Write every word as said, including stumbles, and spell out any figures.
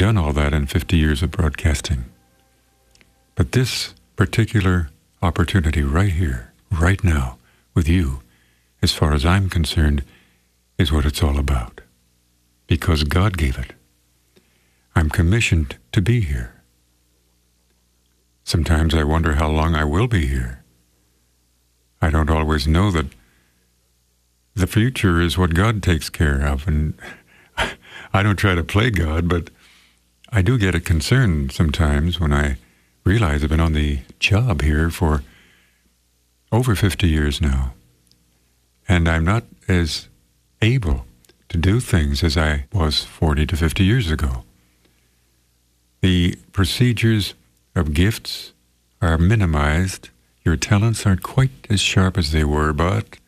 done all that in fifty years of broadcasting. But this particular opportunity right here, right now, with you, as far as I'm concerned, is what it's all about. Because God gave it. I'm commissioned to be here. Sometimes I wonder how long I will be here. I don't always know that the future is what God takes care of, and I don't try to play God, but I do get a concern sometimes when I realize I've been on the job here for over fifty years now, and I'm not as able to do things as I was forty to fifty years ago. The procedures of gifts are minimized. Your talents aren't quite as sharp as they were, but